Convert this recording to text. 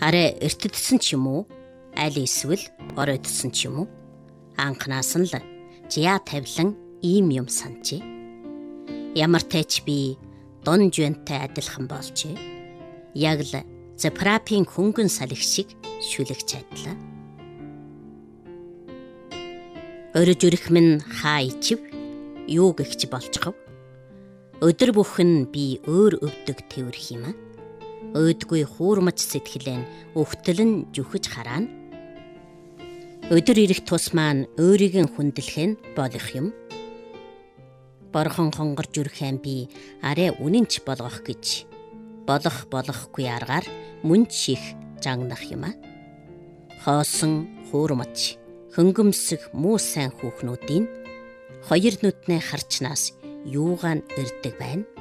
Арай эртдсэн ч юм уу? Аль эсвэл оройтсон ч юм уу? Анханаас нь л жиа тавилан ийм юм санджээ. Ямар тач би Дон Жуантай адилхан болжээ. Яг л Запрапийн хөнгөн салхи шиг шүлэгч адилаа. Өрөж өрөх минь хаа ичив, юу гэгч болчихов. Өдөр бүхэн би өөр өвдөг тэврэх юм а. Өөдгүй хуурмаж сэтгэлэн өвтөлн жүхэж хараана. Өдөр ирэх тус маань өөрийг нь хүндлэх нь болох юм. Борхон хонгорж үрхэн би арай үнэнч болгох гэж болохгүй аргаар мөн чих жагнах юм а. Хоосон хуурмаж хөнгөмсөх муу сайн хүүхнүүдийн хоёр нүднээ харчнаас юугаан ирдэг байна.